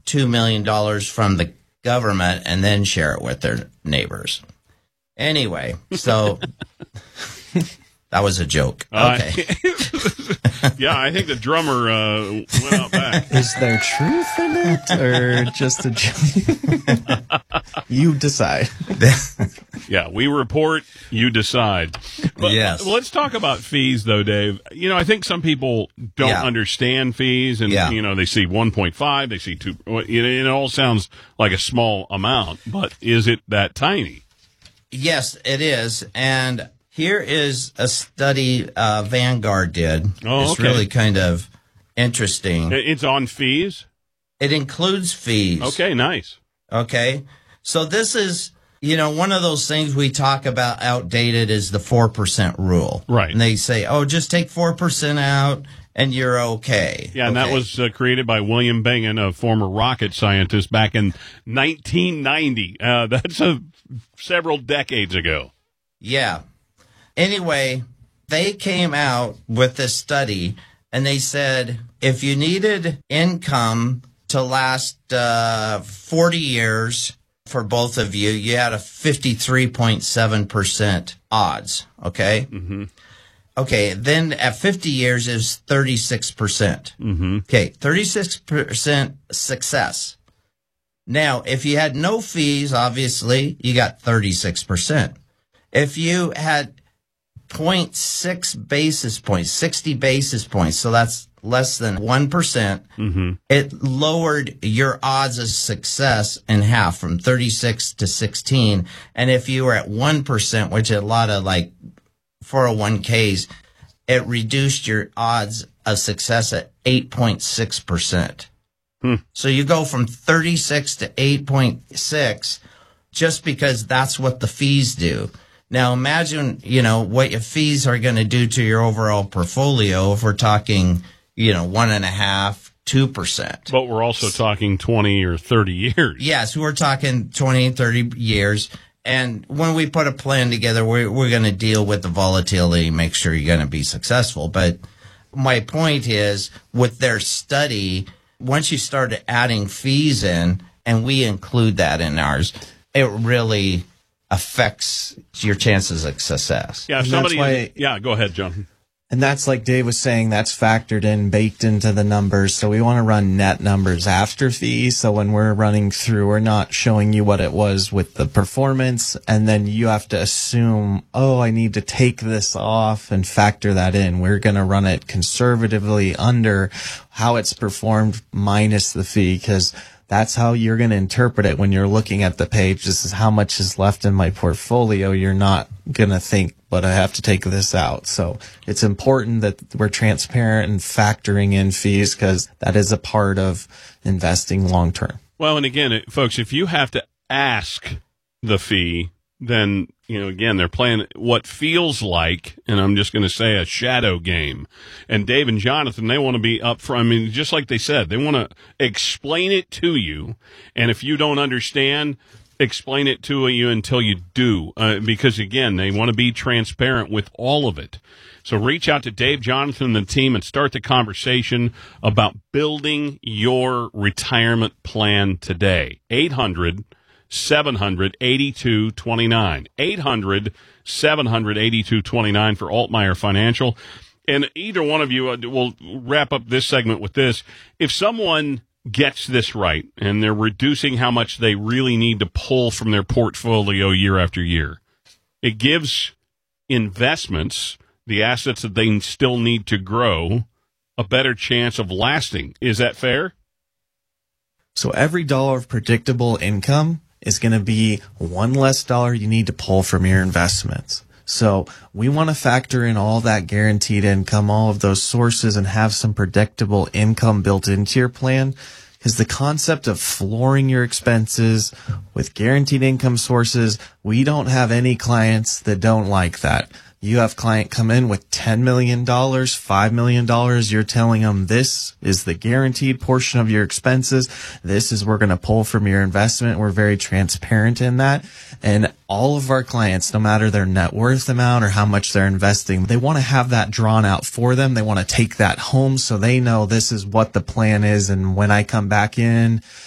$2 million from the government and then share it with their neighbors. Anyway, so that was a joke. Okay. Yeah, I think the drummer went out back. Is there truth in it or just a joke? You decide. Yeah, we report, you decide. But yes. Let's talk about fees, though, Dave. You know, I think some people don't understand fees, and, you know, they see 1.5, they see 2. It all sounds like a small amount, but is it that tiny? Yes, it is. And here is a study Vanguard did. Oh, it's really kind of interesting. It's on fees? It includes fees. Okay, nice. Okay. So this is, you know, one of those things we talk about outdated is the 4% rule. Right. And they say, oh, just take 4% out and you're okay. Yeah, and that was created by William Bengen, a former rocket scientist, back in 1990. That's several decades ago. Yeah. Anyway, they came out with this study, and they said if you needed income to last 40 years for both of you, you had a 53.7% odds, okay? Mm-hmm. Okay, then at 50 years is 36%. Mm-hmm. Okay, 36% success. Now, if you had no fees, obviously, you got 36%. If you had 0.6 basis points, 60 basis points, so that's less than 1%, it lowered your odds of success in half from 36 to 16. And if you were at 1%, which a lot of like 401ks, it reduced your odds of success at 8.6%. So you go from 36 to 8.6 just because that's what the fees do. Now imagine, you know, what your fees are going to do to your overall portfolio if we're talking, you know, 1.5%, 2%. But we're also talking 20 or 30 years. Yes, we're talking 20, 30 years. And when we put a plan together, we're going to deal with the volatility, make sure you're going to be successful. But my point is, with their study, once you start adding fees in, and we include that in ours, it really affects your chances of success. Yeah, go ahead, John. And that's like Dave was saying, that's factored in, baked into the numbers. So we want to run net numbers after fees. So when we're running through, we're not showing you what it was with the performance. And then you have to assume, oh, I need to take this off and factor that in. We're going to run it conservatively under how it's performed minus the fee, because that's how you're going to interpret it when you're looking at the page. This is how much is left in my portfolio. You're not going to think, but I have to take this out. So it's important that we're transparent and factoring in fees, because that is a part of investing long term. Well, and again, folks, if you have to ask the fee, then, you know, again, they're playing what feels like, and I'm just going to say, a shadow game. And Dave and Jonathan, they want to be up front. I mean, just like they said, they want to explain it to you. And if you don't understand, explain it to you until you do. Because, again, they want to be transparent with all of it. So reach out to Dave, Jonathan, and the team and start the conversation about building your retirement plan today. 800-700-8229. 800-700-8229 for Altmeyer Financial. And either one of you, will wrap up this segment with this. If someone gets this right and they're reducing how much they really need to pull from their portfolio year after year, it gives investments, the assets that they still need to grow, a better chance of lasting. Is that fair? So every dollar of predictable income is going to be one less dollar you need to pull from your investments. So we want to factor in all that guaranteed income, all of those sources, and have some predictable income built into your plan. Because the concept of flooring your expenses with guaranteed income sources, we don't have any clients that don't like that. You have client come in with $10 million, $5 million. You're telling them this is the guaranteed portion of your expenses. This is we're going to pull from your investment. We're very transparent in that. And all of our clients, no matter their net worth amount or how much they're investing, they want to have that drawn out for them. They want to take that home so they know this is what the plan is. And when I come back in